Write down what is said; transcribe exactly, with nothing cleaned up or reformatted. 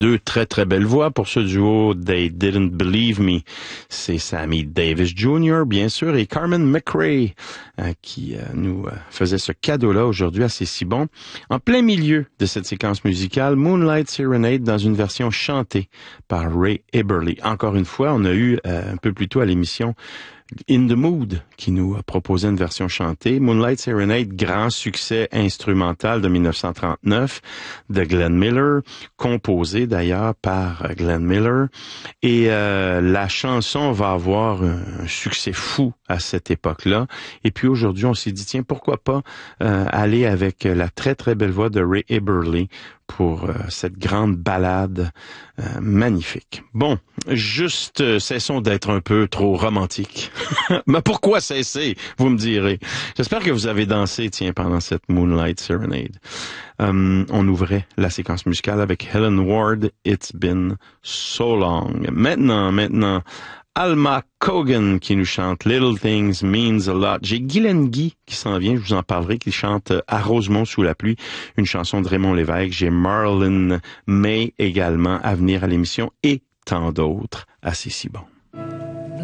Deux très très belles voix pour ce duo They Didn't Believe Me. C'est Sammy Davis junior, bien sûr, et Carmen McRae euh, qui euh, nous euh, faisait ce cadeau-là aujourd'hui assez si bon. En plein milieu de cette séquence musicale, Moonlight Serenade dans une version chantée par Ray Eberly. Encore une fois, on a eu euh, un peu plus tôt à l'émission In the Mood, qui nous a proposé une version chantée. Moonlight Serenade, grand succès instrumental de mille neuf cent trente-neuf de Glenn Miller, composé d'ailleurs par Glenn Miller. Et euh, la chanson va avoir un succès fou à cette époque-là. Et puis aujourd'hui, on s'est dit, tiens, pourquoi pas euh, aller avec la très très belle voix de Ray Eberly pour euh, cette grande ballade euh, magnifique. Bon, juste euh, cessons d'être un peu trop romantiques. Mais pourquoi cesser, vous me direz? J'espère que vous avez dansé, tiens, pendant cette Moonlight Serenade. Euh, on ouvrait la séquence musicale avec Helen Ward, It's Been So Long. Maintenant, maintenant, Alma Cogan qui nous chante Little Things Means a Lot. J'ai Guylaine Guy qui s'en vient, je vous en parlerai, qui chante À Rosemont sous la pluie, une chanson de Raymond Lévesque. J'ai Marlon May également à venir à l'émission et tant d'autres assez si bons.